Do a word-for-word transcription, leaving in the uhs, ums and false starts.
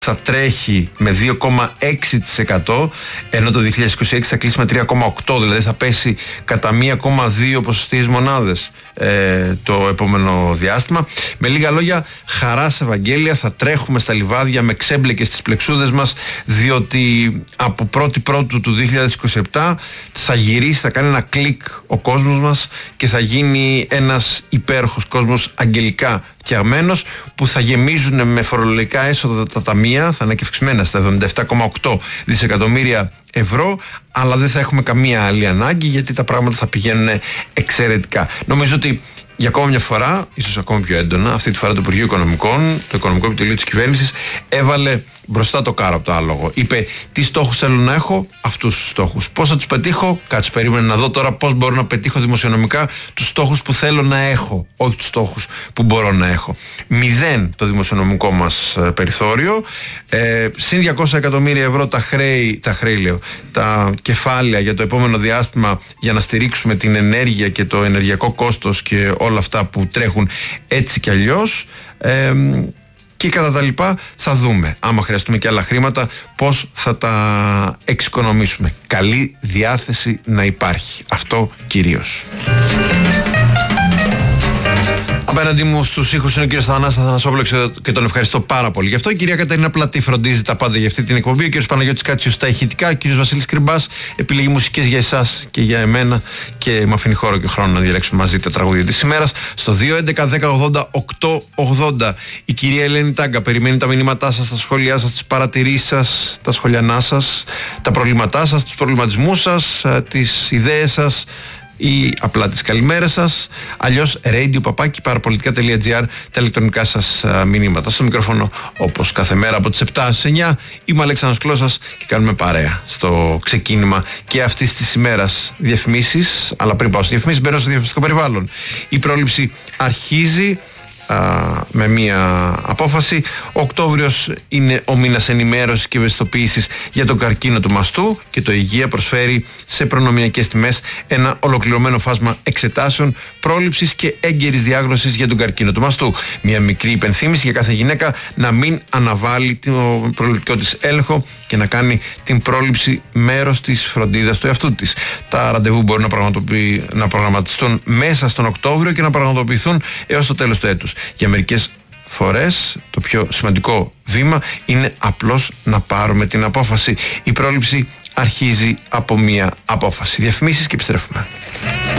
θα τρέχει με δύο κόμμα έξι τοις εκατό, ενώ το δύο χιλιάδες είκοσι έξι θα κλείσει με τρία κόμμα οκτώ τοις εκατό, δηλαδή θα πέσει κατά μία κόμμα δύο ποσοστιαίες μονάδες ε, το επόμενο διάστημα. Με λίγα λόγια, χαρά σε Ευαγγέλια, θα τρέχουμε στα λιβάδια με ξέμπλεκες στις πλεξούδες μας, διότι από πρώτη πρώτου του δύο χιλιάδες είκοσι επτά θα γυρίσει, θα κάνει ένα κλικ ο κόσμος μας και θα γίνει ένας υπέροχος κόσμος αγγελικά φτιαγμένος, που θα γεμίζουν με φορολογικά έσοδα τα ταμεία, θα είναι και ευξημένα στα εβδομήντα επτά κόμμα οκτώ δισεκατομμύρια ευρώ, αλλά δεν θα έχουμε καμία άλλη ανάγκη, γιατί τα πράγματα θα πηγαίνουν εξαιρετικά. Νομίζω ότι για ακόμα μια φορά, ίσως ακόμα πιο έντονα, αυτή τη φορά το Υπουργείο Οικονομικών, το Οικονομικό Επιτελείο της Κυβέρνησης, έβαλε μπροστά το κάρο από το άλογο. Είπε τι στόχους θέλω να έχω, αυτούς τους στόχους. Πώς θα τους πετύχω, κάτσε περίμενε να δω τώρα πώς μπορώ να πετύχω δημοσιονομικά τους στόχους που θέλω να έχω, όχι τους στόχους που μπορώ να έχω. Μηδέν το δημοσιονομικό μας ε, περιθώριο, ε, συν διακόσια εκατομμύρια ευρώ τα χρέη, τα χρέη λέω, τα κεφάλαια για το επόμενο διάστημα για να στηρίξουμε την ενέργεια και το ενεργειακό κόστος και όλα αυτά που τρέχουν έτσι κι αλλιώς. Ε, και κατά τα λοιπά θα δούμε, άμα χρειαστούμε και άλλα χρήματα, πώς θα τα εξοικονομήσουμε. Καλή διάθεση να υπάρχει, αυτό κυρίως. Απέναντι μου στους ήχους είναι ο κύριος Θανάσης Αθανασόπουλος και τον ευχαριστώ πάρα πολύ. Γι' αυτό η κυρία Κατερίνα Πλατή φροντίζει τα πάντα για αυτή την εκπομπή. Ο κύριος Παναγιώτης Κάτσιος στα ηχητικά, ο κύριος Βασίλης Κρυμπάς επιλέγει μουσικές για εσάς και για εμένα και μου αφήνει χώρο και χρόνο να διαλέξουμε μαζί τα τραγούδια της ημέρας. Στο δύο έντεκα δέκα ογδόντα οκτώ ογδόντα η κυρία Ελένη Τάγκα περιμένει τα μηνύματά σας, τα σχόλιά σας, τις παρατηρήσεις σας, τα σχολιανά σας, τα προβλήματά σας, τους προβληματισμούς σας, τις ιδέες σας ή απλά τις καλημέρες σας, αλλιώς radio παπάκι παραπολιτικά τελεία τζι άρ, τα ηλεκτρονικά σας α, μηνύματα. Στο μικρόφωνο, όπως κάθε μέρα από τις επτά στις εννιά, είμαι ο Αλέξανδρος Κλώσας και κάνουμε παρέα στο ξεκίνημα και αυτής της ημέρας. Διαφημίσεις, αλλά πριν πάω στις διαφημίσεις μπαίνω στο διαφημιστικό περιβάλλον. Η πρόληψη αρχίζει α, με μία απόφαση. Ο Οκτώβριος είναι ο μήνας ενημέρωσης και ευαισθητοποίησης για τον καρκίνο του μαστού και το Υγεία προσφέρει σε προνομιακές τιμές ένα ολοκληρωμένο φάσμα εξετάσεων, πρόληψης και έγκαιρης διάγνωσης για τον καρκίνο του μαστού. Μια μικρή υπενθύμηση για κάθε γυναίκα να μην αναβάλει τον προληπτικό της έλεγχο και να κάνει την πρόληψη μέρος της φροντίδας του εαυτού της. Τα ραντεβού μπορούν να, να προγραμματιστούν μέσα στον Οκτώβριο και να πραγματοποιηθούν έως το τέλος του έτους. Για μερικές φορές το πιο σημαντικό βήμα είναι απλώς να πάρουμε την απόφαση. Η πρόληψη αρχίζει από μία απόφαση. Διαφημίσεις και επιστρέφουμε.